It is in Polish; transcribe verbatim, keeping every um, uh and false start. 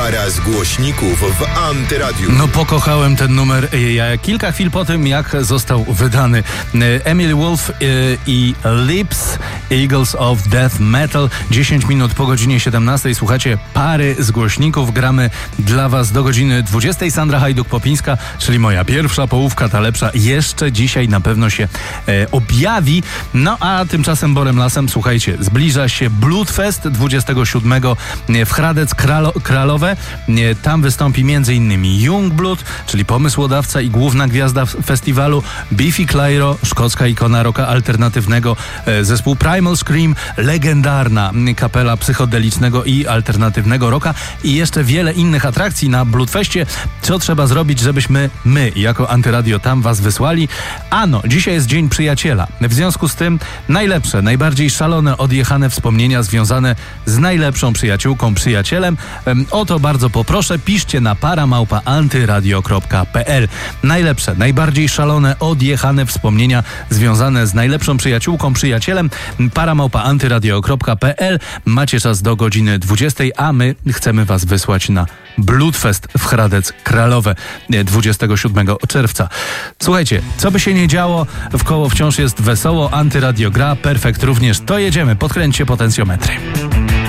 Para z głośników w Antyradiu. No pokochałem ten numer ja kilka chwil po tym, jak został wydany. Emily Wolf i Lips, Eagles of Death Metal. dziesięć minut po godzinie siedemnastej. Słuchacie Pary z głośników. Gramy dla was do godziny dwudziestej. Sandra Hajduk-Popińska, czyli moja pierwsza połówka, ta lepsza, jeszcze dzisiaj na pewno się e, objawi. No a tymczasem Borem Lasem, słuchajcie, zbliża się Bloodfest dwudziestego siódmego w Hradec Kralo- Kralowe. Tam wystąpi m.in. Youngblood, czyli pomysłodawca i główna gwiazda festiwalu, Biffy Clyro, szkocka ikona rocka alternatywnego, zespół Primal Scream, legendarna kapela psychodelicznego i alternatywnego rocka i jeszcze wiele innych atrakcji na Bloodfestie. Co trzeba zrobić, żebyśmy my, jako Antyradio, tam was wysłali? Ano, dzisiaj jest Dzień Przyjaciela. W związku z tym najlepsze, najbardziej szalone, odjechane wspomnienia związane z najlepszą przyjaciółką, przyjacielem. O to bardzo poproszę, piszcie na para małpa antyradio kropka pe el. Najlepsze, najbardziej szalone, odjechane wspomnienia związane z najlepszą przyjaciółką, przyjacielem, para małpa antyradio kropka pe el. Macie czas do godziny dwudziestej, a my chcemy was wysłać na Bloodfest w Hradec Kralowe dwudziestego siódmego czerwca. Słuchajcie, co by się nie działo, w koło wciąż jest wesoło, Antyradio gra, perfekt również. To jedziemy, podkręćcie potencjometry.